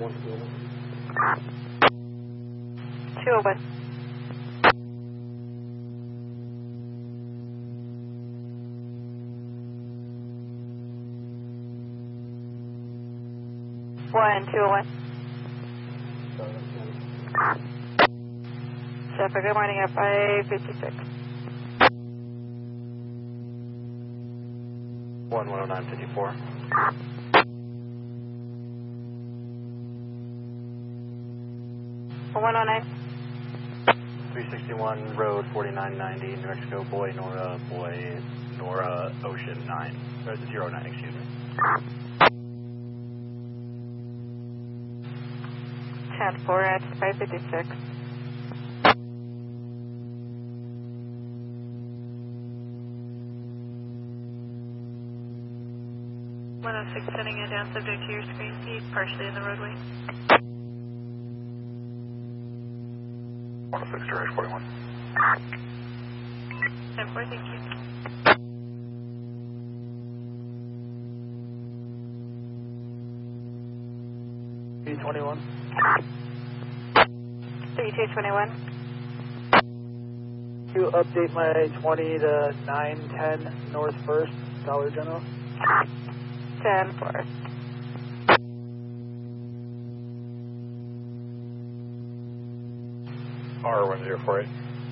201. One, 201. Shepard, good morning, FI-56. 10954. 109. 361 Road 4990, New Mexico, Boy, Nora, Ocean 9. Or 09, excuse me. 10-4 at 556. 106, sending it down subject to your screen feed, partially in the roadway. 106 to Range 41. 10-4, thank you. B21. 3221. You update my 20 to 910 North 1st, Dollar General. 10-4. R1048.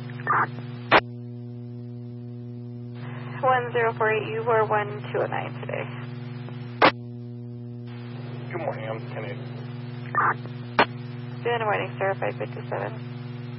1048, you were 1209 today. Good morning, I'm Kenny. Good morning, sir, 557.